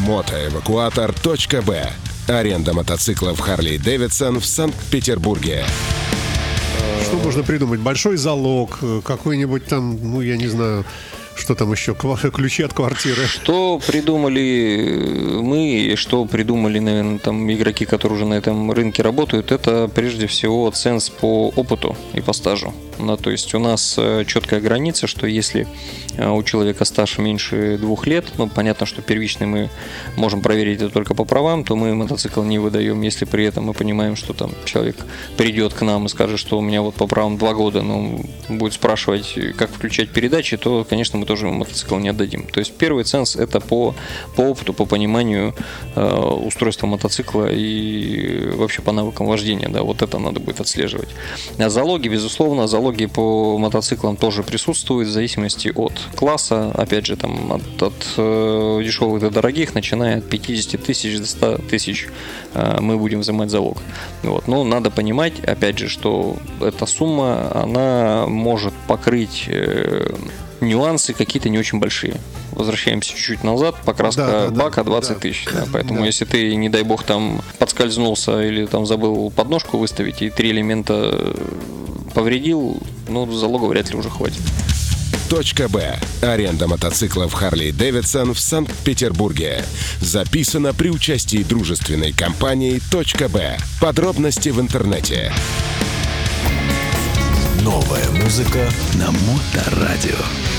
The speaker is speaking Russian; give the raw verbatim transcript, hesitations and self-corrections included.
мотоэвакуатор точка бэ. Аренда мотоциклов Harley Davidson в Санкт-Петербурге. Что можно придумать? Большой залог, какой-нибудь там, ну, я не знаю, что там еще, ключи от квартиры. Что придумали мы, что придумали, наверное, там игроки, которые уже на этом рынке работают, это прежде всего ценз по опыту и по стажу. Ну, то есть у нас четкая граница, что если у человека стаж меньше двух лет, ну, понятно, что первичный мы можем проверить это только по правам, то мы мотоцикл не выдаем. Если при этом мы понимаем, что там человек придет к нам и скажет, что у меня вот по правам два года, но будет спрашивать, как включать передачи, то, конечно, мы тоже мотоцикл не отдадим. То есть первый ценз это по, по опыту, по пониманию э, устройства мотоцикла и вообще по навыкам вождения, да, вот это надо будет отслеживать. А залоги, безусловно, залоги по мотоциклам тоже присутствуют в зависимости от класса, опять же, там от, от э, дешевых до дорогих, начиная от пятьдесят тысяч до ста тысяч э, мы будем взимать залог. Вот. Но надо понимать, опять же, что эта сумма, она может покрыть э, нюансы какие-то не очень большие. Возвращаемся чуть-чуть назад, покраска да, да, бака двадцать тысяч. Да. Да. Поэтому да. Если ты, не дай бог, там подскользнулся или там забыл подножку выставить и три элемента повредил, ну, залога вряд ли уже хватит. Точка Б. Аренда мотоциклов Harley Davidson в Санкт-Петербурге. Записано при участии дружественной компании Точка Б. Подробности в интернете. Новая музыка на Моторадио.